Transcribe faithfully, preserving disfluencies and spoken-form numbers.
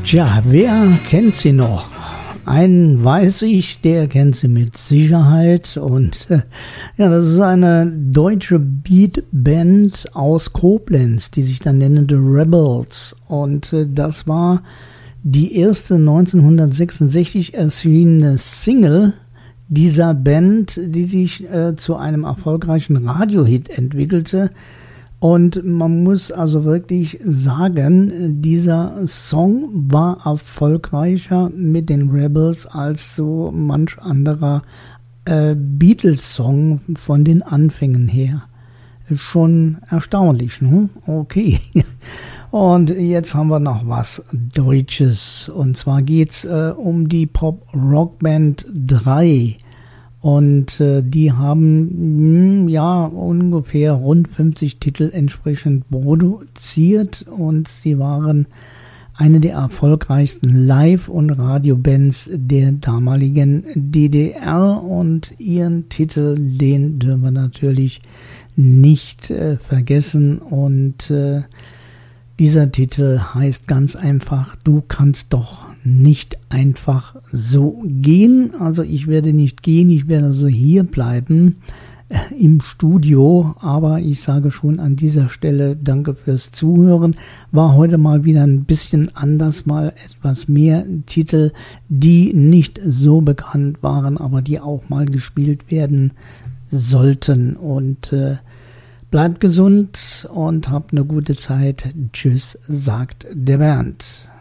Tja, wer kennt sie noch? Einen weiß ich, der kennt sie mit Sicherheit. Und äh, ja, das ist eine deutsche Beatband aus Koblenz, die sich dann nennen The Rebels. Und äh, das war die erste neunzehnhundertsechsundsechzig erschienene Single dieser Band, die sich äh, zu einem erfolgreichen Radiohit entwickelte. Und man muss also wirklich sagen, dieser Song war erfolgreicher mit den Rebels als so manch anderer äh, Beatles-Song von den Anfängen her. Ist schon erstaunlich, ne? Okay. Und jetzt haben wir noch was Deutsches. Und zwar geht's äh, um die Pop-Rock-Band drei. Und äh, die haben mh, ja ungefähr rund fünfzig Titel entsprechend produziert und sie waren eine der erfolgreichsten Live- und Radiobands der damaligen D D R und ihren Titel, den dürfen wir natürlich nicht äh, vergessen und äh, dieser Titel heißt ganz einfach, du kannst doch nicht einfach so gehen. Also ich werde nicht gehen, ich werde also hier bleiben äh, im Studio. Aber ich sage schon an dieser Stelle danke fürs Zuhören. War heute mal wieder ein bisschen anders, mal etwas mehr Titel, die nicht so bekannt waren, aber die auch mal gespielt werden sollten. Und äh, bleibt gesund und habt eine gute Zeit. Tschüss, sagt der Bernd.